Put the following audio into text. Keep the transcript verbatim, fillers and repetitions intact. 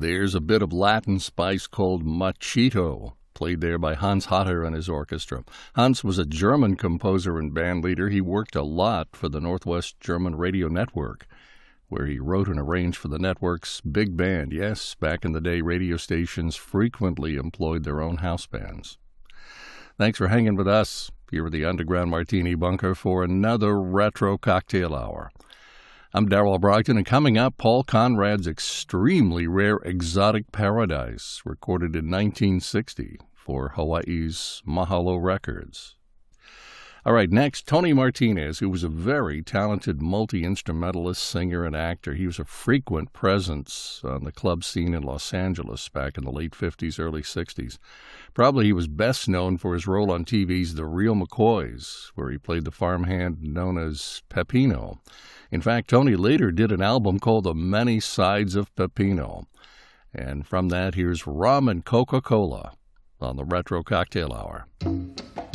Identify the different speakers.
Speaker 1: There's a bit of Latin spice called machito, played there by Hans Hatter and his orchestra. Hans was a German composer and band leader. He worked a lot for the Northwest German Radio Network, where he wrote and arranged for the network's big band. Yes, back in the day, radio stations frequently employed their own house bands. Thanks for hanging with us here at the Underground Martini Bunker for another Retro Cocktail Hour. I'm Darrell Brogdon, and coming up, Paul Conrad's extremely rare Exotic Paradise, recorded in nineteen sixty for Hawaii's Mahalo Records. All right, next, Tony Martinez, who was a very talented multi-instrumentalist, singer, and actor. He was a frequent presence on the club scene in Los Angeles back in the late fifties, early sixties. Probably he was best known for his role on T V's The Real McCoys, where he played the farmhand known as Peppino. In fact, Tony later did an album called The Many Sides of Peppino. And from that, here's Rum and Coca-Cola on the Retro Cocktail Hour.